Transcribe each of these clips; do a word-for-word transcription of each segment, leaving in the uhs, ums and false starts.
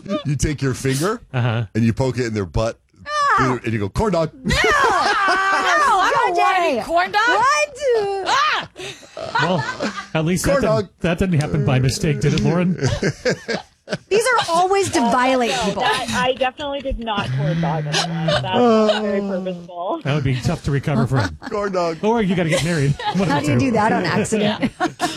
you take your finger uh-huh. and you poke it in their butt, Ah. and you go, corn dog. No, I'm not dating corn dog. What? Ah! Well, at least that Corn didn't, dog. that didn't happen by mistake, did it, Lauren? These are always to violate no, people. That, I definitely did not corn dog that one. That's very purposeful. That would be tough to recover from. Corn dog. Or you got to get married. One How of the do you two. do that on accident?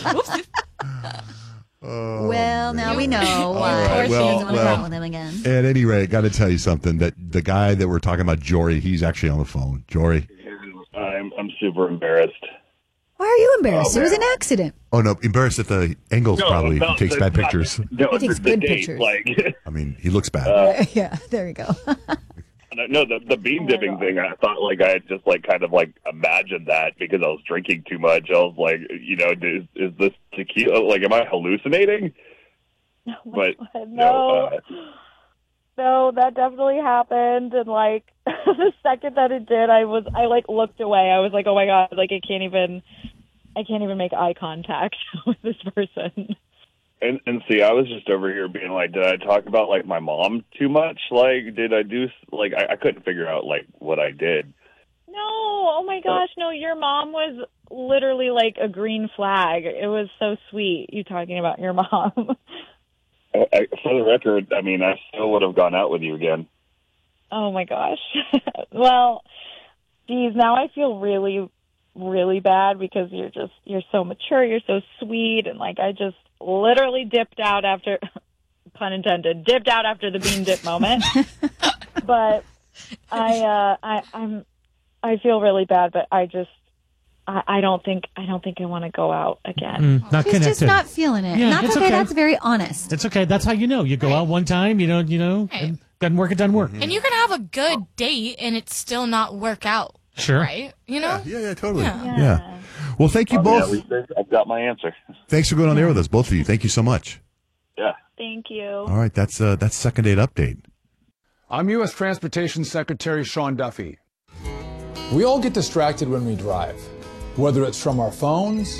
Oh, well, now we know why right, she well, doesn't want to well. go out with him again. At any rate, got to tell you something. That the guy that we're talking about, Jory, he's actually on the phone. Jory. I'm I'm super embarrassed. Why are you embarrassed? Oh, it was man. an accident. Oh, no, embarrassed at the angles, No, probably. no, he takes the- bad not- pictures. No, He takes the, good the date, pictures. Like, I mean, he looks bad. Uh, Yeah, there you go. no, the the bean dipping thing. I thought like I had just like kind of like imagined that because I was drinking too much. I was like, you know, is, is this tequila? Like, am I hallucinating? Oh my But God, no, no, uh, no, that definitely happened. And like the second that it did, I was, I like looked away. I was like, oh my God, like I can't even, I can't even make eye contact with this person. And and see, I was just over here being like, did I talk about like my mom too much? Like, did I do like I, I couldn't figure out like what I did. No, oh my gosh, no, your mom was literally like a green flag. It was so sweet, you talking about your mom. I, I, for the record, I mean, I still would have gone out with you again. Oh my gosh. Well, geez, now I feel really, really bad because you're just, you're so mature, you're so sweet, and like I just literally dipped out after, pun intended, dipped out after the bean dip moment. But I, uh, I, I'm, I feel really bad, but I just, I, I don't think, I don't think I want to go out again. Mm, not She's connected. just not feeling it. Yeah, and that's it's okay. okay. That's very honest. It's okay. That's how you know. You go out one time, you know, you know, Right. and doesn't work, it doesn't work. And you can have a good date and it still not work out. Sure. Right? You know? Yeah, yeah, totally. Yeah. Yeah. Well, thank you Oh, both. yeah, we- I've got my answer. Thanks for going on there with us, both of you. Thank you so much. Yeah. Thank you. All right, that's uh, that's second date update. I'm U S Transportation Secretary Sean Duffy. We all get distracted when we drive, whether it's from our phones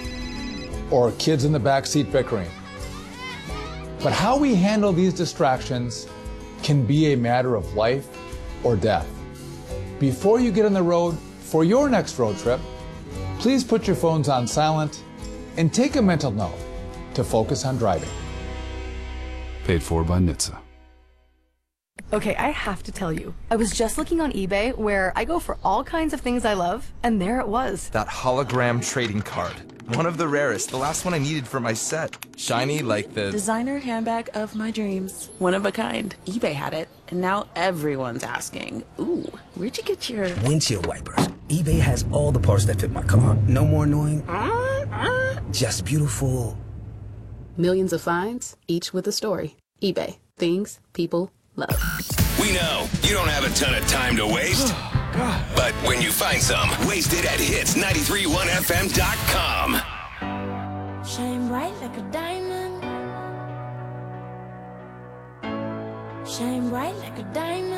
or kids in the backseat bickering. But how we handle these distractions can be a matter of life or death. Before you get on the road for your next road trip, please put your phones on silent and take a mental note to focus on driving. Paid for by N H T S A. Okay, I have to tell you, I was just looking on eBay where I go for all kinds of things I love, and there it was. That hologram trading card. One of the rarest, the last one I needed for my set. Shiny like the... Designer handbag of my dreams. One of a kind. eBay had it, and now everyone's asking, ooh, where'd you get your... Windshield wipers. eBay has all the parts that fit my car. No more annoying. Just beautiful. Millions of finds, each with a story. eBay. Things people love. We know you don't have a ton of time to waste. But when you find some, waste it at hits nine three one F M dot com. Shine bright like a diamond. Shine bright like a diamond.